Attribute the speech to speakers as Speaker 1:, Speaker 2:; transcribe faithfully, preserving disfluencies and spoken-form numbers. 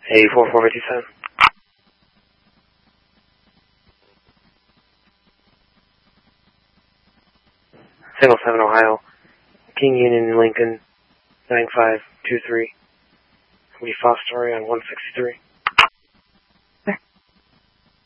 Speaker 1: eighty-four four fifty-seven. Single seven Ohio. King Union Lincoln nine five two three. We Fostory on one sixty-three.